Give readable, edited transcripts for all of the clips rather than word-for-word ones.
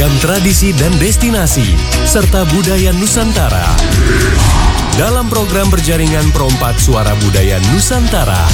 beragam tradisi dan destinasi, serta budaya Nusantara. Dalam program berjaringan Perompak Suara Budaya Nusantara.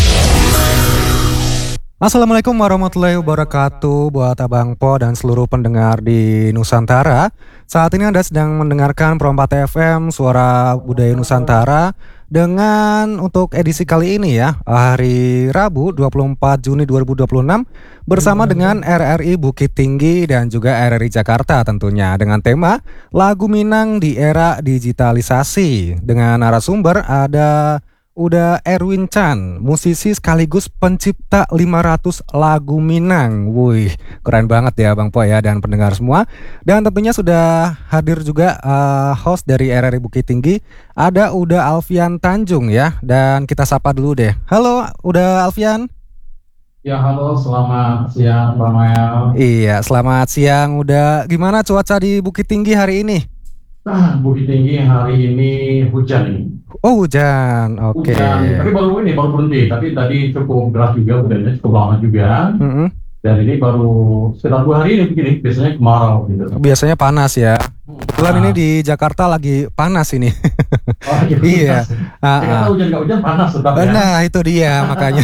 Assalamualaikum warahmatullahi wabarakatuh buat Abang Po dan seluruh pendengar di Nusantara. Saat ini Anda sedang mendengarkan Perompak FM Suara Budaya Nusantara dengan untuk edisi kali ini ya, hari Rabu 24 Juni 2026 bersama dengan RRI Bukit Tinggi dan juga RRI Jakarta tentunya dengan tema Lagu Minang di Era Digitalisasi. Dengan narasumber ada Uda Erwin Chan, musisi sekaligus pencipta 500 lagu Minang. Wih, keren banget ya Bang Po ya dan pendengar semua. Dan tentunya sudah hadir juga host dari RRI Bukit Tinggi, ada Uda Alfian Tanjung ya. Dan kita sapa dulu deh. Halo Uda Alfian. Ya halo, selamat siang Bang Mel. Iya, selamat siang Uda. Gimana cuaca di Bukit Tinggi hari ini? Bukit Tinggi hari ini hujan ini. Oh hujan, oke. Hujan, tapi baru berhenti. Tapi tadi cukup deras juga, hujannya cukup lama juga. Dan ini baru sekitar 2 hari ini begini. Biasanya kemarau gitu. Biasanya panas ya. Kebetulan ini di Jakarta lagi panas ini. Oh, iya. Kalau hujan nggak hujan panas tetap ya. Nah itu dia makanya.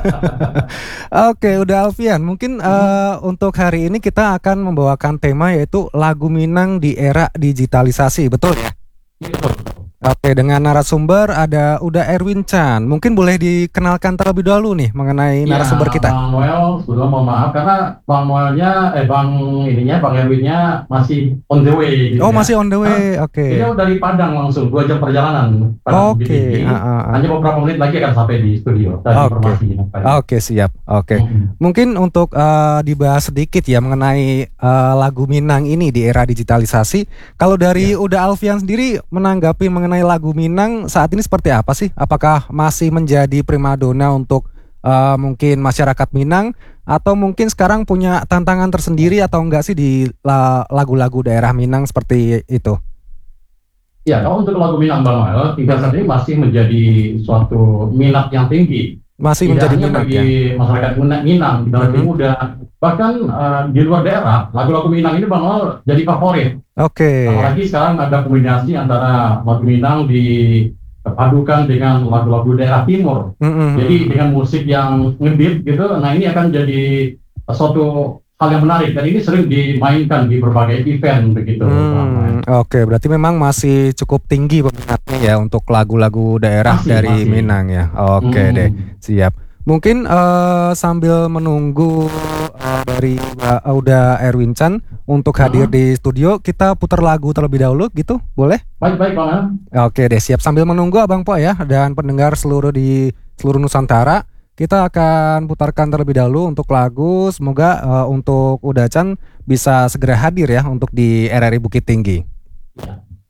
Oke, udah Alfian. Mungkin untuk hari ini kita akan membawakan tema yaitu lagu Minang di era digitalisasi, betul ya? Betul. Oke, dengan narasumber ada Uda Erwin Chan. Mungkin boleh dikenalkan terlebih dahulu nih mengenai narasumber kita. Bang Noel, sebelum mohon maaf karena Bang Noelnya, Bang Erwinnya masih on the way. Gitu oh, masih on the way, oke. Dia dari Padang langsung 2 jam perjalanan. Oke. Hanya beberapa menit lagi akan sampai di studio. Oke, siap. Oke. Mungkin untuk dibahas sedikit ya mengenai lagu Minang ini di era digitalisasi. Kalau dari Uda Alfian sendiri menanggapi mengenai lagu Minang saat ini seperti apa sih? Apakah masih menjadi primadona untuk mungkin masyarakat Minang atau mungkin sekarang punya tantangan tersendiri atau enggak sih di lagu-lagu daerah Minang seperti itu? Ya, kalau untuk lagu Minang Bang Noel, hingga saat ini masih menjadi suatu minat yang tinggi. Masih tidak menjadi hanya minat bagi ya? masyarakat Minang, generasi muda, bahkan di luar daerah, lagu-lagu Minang ini Bang Noel jadi favorit. Oke. Apalagi sekarang ada kombinasi antara lagu Minang dipadukan dengan lagu-lagu daerah timur. Jadi dengan musik yang ngebeat gitu, nah ini akan jadi suatu hal yang menarik dan ini sering dimainkan di berbagai event begitu. Oke, berarti memang masih cukup tinggi peminatnya ya untuk lagu-lagu daerah dari Minang ya. Oke deh, siap. Mungkin sambil menunggu dari Uda Erwin Chan untuk hadir di studio, kita putar lagu terlebih dahulu gitu, boleh? Baik Bang. Oke deh, siap. Sambil menunggu Abang Po ya dan pendengar seluruh Nusantara, kita akan putarkan terlebih dahulu untuk lagu. Semoga untuk Uda Chan bisa segera hadir ya untuk di RRI Bukit Tinggi. Ya.